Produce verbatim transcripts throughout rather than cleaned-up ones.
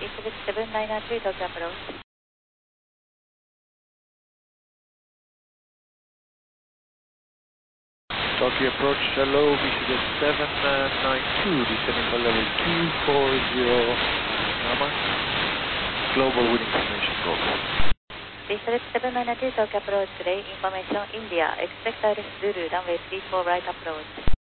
Eastwick seven nine two, Tokyo approach. Tokyo approach, hello, Eastwick seven nine two, descending for level two four zero, Nama. Global with information, go. Eastwick seven nine two, Tokyo approach, today, information India, expect I L S Zulu, runway three four right approach.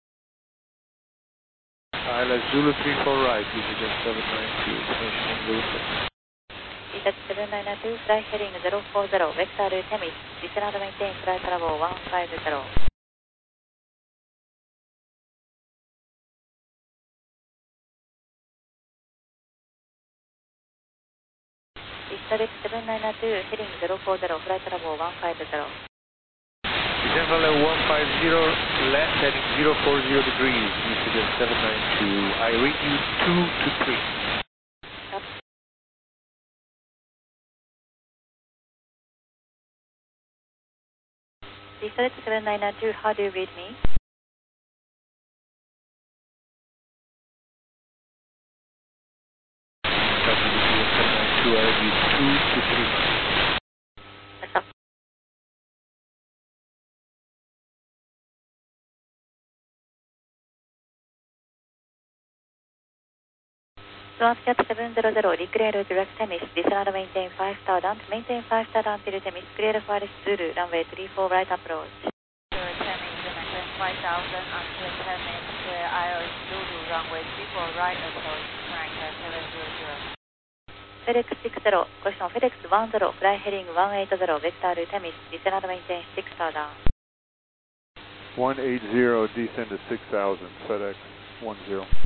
I L S Zulu three four right, Eastwick seven nine two, information on Zulu. Eastwick seven nine two, fly heading zero four zero, vector Temis, descend and maintain flight level one five zero. Eastwick seven nine two, heading zero four zero, flight level one five zero. Descend for level one five zero, left heading zero four zero degrees, Eastwick seven nine two, I read you two to three. Stop. Eastwick seven nine two, how do you read me? Copy, Eastwick seven nine two, I read you two to three. Stop. Swampcat seven zero zero, declare direct Temis, descend and maintain five star down, maintain five star down till Temis, clear for I L S Zulu, runway three four right approach. Temis, maintain five thousand until Temis, clear I L S Zulu, runway three four right approach, crank seven zero zero. FedEx six zero, question FedEx one zero, fly heading one eight zero, vector Temis, descend and maintain six star down. one eight zero, descend to six thousand, FedEx one zero.